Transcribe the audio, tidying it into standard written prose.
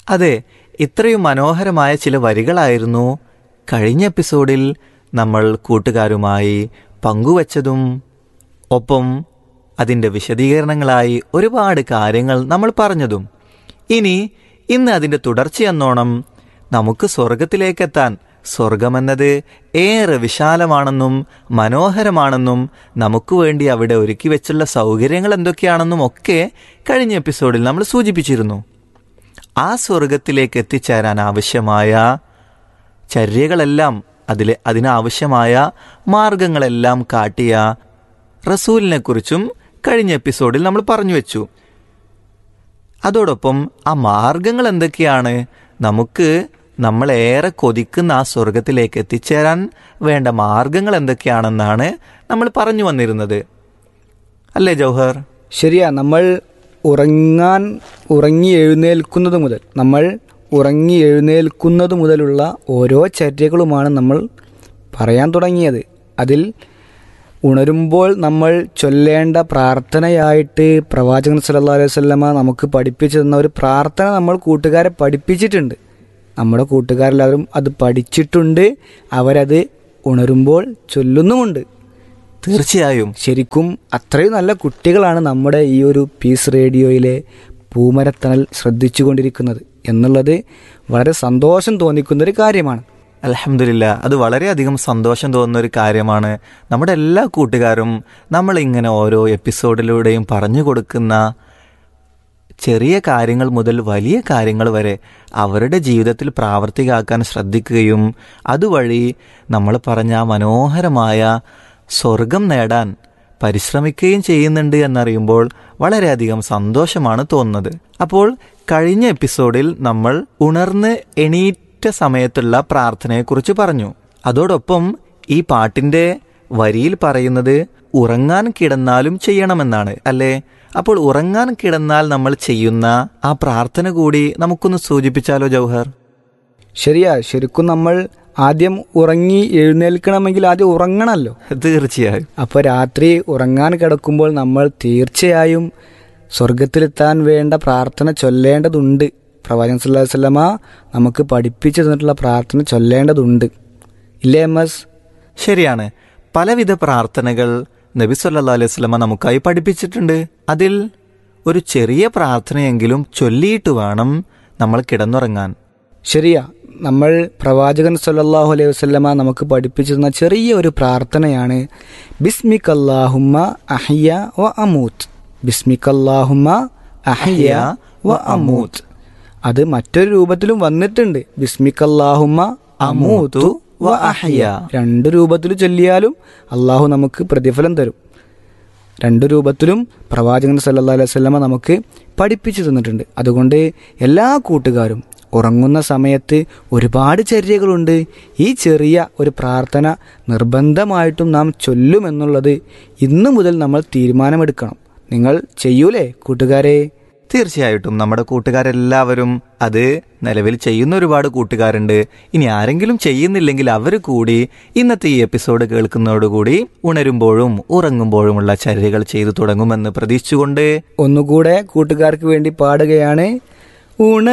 അതെ, ഇത്രയും മനോഹരമായ ചില വരികളായിരുന്നു കഴിഞ്ഞ എപ്പിസോഡിൽ നമ്മൾ കൂട്ടുകാരുമായി പങ്കുവച്ചതും ഒപ്പം അതിൻ്റെ വിശദീകരണങ്ങളായി ഒരുപാട് കാര്യങ്ങൾ നമ്മൾ പറഞ്ഞതും. ഇന്ന് അതിൻ്റെ തുടർച്ചയെന്നോണം നമുക്ക് സ്വർഗത്തിലേക്കെത്താൻ, സ്വർഗമെന്നത് ഏറെ വിശാലമാണെന്നും മനോഹരമാണെന്നും നമുക്ക് വേണ്ടി അവിടെ ഒരുക്കി വെച്ചുള്ള സൗകര്യങ്ങൾ എന്തൊക്കെയാണെന്നും ഒക്കെ കഴിഞ്ഞ എപ്പിസോഡിൽ നമ്മൾ സൂചിപ്പിച്ചിരുന്നു. ആ സ്വർഗത്തിലേക്ക് എത്തിച്ചേരാൻ ആവശ്യമായ ചര്യകളെല്ലാം, അതിനാവശ്യമായ മാർഗങ്ങളെല്ലാം കാട്ടിയ റസൂലിനെ കുറിച്ചും കഴിഞ്ഞ എപ്പിസോഡിൽ നമ്മൾ പറഞ്ഞു വെച്ചു. അതോടൊപ്പം ആ മാർഗങ്ങൾ എന്തൊക്കെയാണ്, നമ്മളേറെ കൊതിക്കുന്ന ആ സ്വർഗത്തിലേക്ക് എത്തിച്ചേരാൻ വേണ്ട മാർഗങ്ങൾ എന്തൊക്കെയാണെന്നാണ് നമ്മൾ പറഞ്ഞു വന്നിരുന്നത്. അല്ലേ ജൗഹർ? ശരിയാ. നമ്മൾ ഉറങ്ങി എഴുന്നേൽക്കുന്നത് മുതലുള്ള ഓരോ ചര്യകളുമാണ് നമ്മൾ പറയാൻ തുടങ്ങിയത്. അതിൽ ഉണരുമ്പോൾ നമ്മൾ ചൊല്ലേണ്ട പ്രാർത്ഥനയായിട്ട് പ്രവാചകൻ സല്ലല്ലാഹു അലൈഹി വസല്ലമ നമുക്ക് പഠിപ്പിച്ചു തന്ന ഒരു പ്രാർത്ഥന നമ്മൾ കൂട്ടുകാരെ പഠിപ്പിച്ചിട്ടുണ്ട്. നമ്മുടെ കൂട്ടുകാരെല്ലാവരും അത് പഠിച്ചിട്ടുണ്ട്, അവരത് ഉണരുമ്പോൾ ചൊല്ലുന്നുമുണ്ട്. തീർച്ചയായും ശരിക്കും അത്രയും നല്ല കുട്ടികളാണ് നമ്മുടെ ഈ ഒരു പീസ് റേഡിയോയിലെ പൂമരത്തണൽ ശ്രദ്ധിച്ചു കൊണ്ടിരിക്കുന്നത് എന്നുള്ളത് വളരെ സന്തോഷം തോന്നിക്കുന്നൊരു കാര്യമാണ്. അൽഹംദുലില്ലാ, അത് വളരെയധികം സന്തോഷം തോന്നുന്ന ഒരു കാര്യമാണ്. നമ്മുടെ എല്ലാ കൂട്ടുകാരും നമ്മളിങ്ങനെ ഓരോ എപ്പിസോഡിലൂടെയും പറഞ്ഞു കൊടുക്കുന്ന ചെറിയ കാര്യങ്ങൾ മുതൽ വലിയ കാര്യങ്ങൾ വരെ അവരുടെ ജീവിതത്തിൽ പ്രാവർത്തികമാക്കാൻ ശ്രദ്ധിക്കുകയും അതുവഴി നമ്മൾ പറഞ്ഞ മനോഹരമായ സ്വർഗം നേടാൻ പരിശ്രമിക്കുകയും ചെയ്യുന്നുണ്ട് എന്നറിയുമ്പോൾ വളരെയധികം സന്തോഷമാണ് തോന്നുന്നത്. അപ്പോൾ കഴിഞ്ഞ എപ്പിസോഡിൽ നമ്മൾ ഉണർന്ന് എണീറ്റ സമയത്തുള്ള പ്രാർത്ഥനയെക്കുറിച്ച് പറഞ്ഞു. അതോടൊപ്പം ഈ പാട്ടിൻ്റെ വരിയിൽ പറയുന്നത് ഉറങ്ങാൻ കിടന്നാലും ചെയ്യണമെന്നാണ്, അല്ലേ? അപ്പോൾ ഉറങ്ങാൻ കിടന്നാൽ നമ്മൾ ചെയ്യുന്ന ആ പ്രാർത്ഥന കൂടി നമുക്കൊന്ന് സൂചിപ്പിച്ചാലോ ജൗഹർ? ശരിയാ. ശരിക്കും നമ്മൾ ആദ്യം ഉറങ്ങി എഴുന്നേൽക്കണമെങ്കിൽ ആദ്യം ഉറങ്ങണമല്ലോ. തീർച്ചയായും. അപ്പോൾ രാത്രി ഉറങ്ങാൻ കിടക്കുമ്പോൾ നമ്മൾ തീർച്ചയായും സ്വർഗത്തിലെത്താൻ വേണ്ട പ്രാർത്ഥന ചൊല്ലേണ്ടതുണ്ട്. പ്രവാചകൻ സല്ലല്ലാഹു അലൈഹി വസല്ലമ നമുക്ക് പഠിപ്പിച്ചു തന്നിട്ടുള്ള പ്രാർത്ഥന ചൊല്ലേണ്ടതുണ്ട്, ഇല്ലേ എംഎസ്? ശരിയാണ്. പലവിധ പ്രാർത്ഥനകൾ നബി സല്ലല്ലാഹു അലൈഹി വസല്ലമ നമുക്കായി പഠിപ്പിച്ചിട്ടുണ്ട്. അതിൽ ഒരു ചെറിയ പ്രാർത്ഥനയെങ്കിലും ചൊല്ലിയിട്ട് വേണം നമ്മൾ കിടന്നുറങ്ങാൻ. ശരിയാ. നമ്മൾ പ്രവാചകൻ സല്ലല്ലാഹു അലൈഹി വസല്ലമ നമുക്ക് പഠിപ്പിച്ചു തന്ന ചെറിയ ഒരു പ്രാർത്ഥനയാണ് ബിസ്മിക്കല്ലാഹുമ്മ അഹ്യ വ അമൂത്ത്. ബിസ്മിക്കല്ലാഹുമ്മ അഹ്യ വ അമൂത്ത്. അത് മറ്റൊരു രൂപത്തിലും വന്നിട്ടുണ്ട്, ബിസ്മിക്കല്ലാഹുമ്മ അമൂതു വ അഹ്യ. രണ്ട് രൂപത്തിൽ ചൊല്ലിയാലും അള്ളാഹു നമുക്ക് പ്രതിഫലം തരും. രണ്ട് രൂപത്തിലും പ്രവാചകൻ സല്ലല്ലാഹു അലൈഹി വസല്ലമ നമുക്ക് പഠിപ്പിച്ചു തന്നിട്ടുണ്ട്. അതുകൊണ്ട് എല്ലാ കൂട്ടുകാരും ഉറങ്ങുന്ന സമയത്ത് ഒരുപാട് ചര്യകളുണ്ട്. ഈ ചെറിയ ഒരു പ്രാർത്ഥന നിർബന്ധമായിട്ടും നാം ചൊല്ലുമെന്നുള്ളത് ഇന്നു മുതൽ നമ്മൾ തീരുമാനമെടുക്കണം. നിങ്ങൾ ചെയ്യൂലേ കൂട്ടുകാരെ? തീർച്ചയായിട്ടും. നമ്മുടെ കൂട്ടുകാരെല്ലാവരും അത് നിലവിൽ ചെയ്യുന്ന ഒരുപാട് കൂട്ടുകാരുണ്ട്. ഇനി ആരെങ്കിലും ചെയ്യുന്നില്ലെങ്കിൽ അവർ കൂടി ഇന്നത്തെ ഈ എപ്പിസോഡ് കേൾക്കുന്നതോടുകൂടി ഉണരുമ്പോഴും ഉറങ്ങുമ്പോഴുമുള്ള ചര്യകൾ ചെയ്തു തുടങ്ങുമെന്ന് പ്രതീക്ഷിച്ചുകൊണ്ട് ഒന്നുകൂടെ കൂട്ടുകാർക്ക് വേണ്ടി പാടുകയാണ്.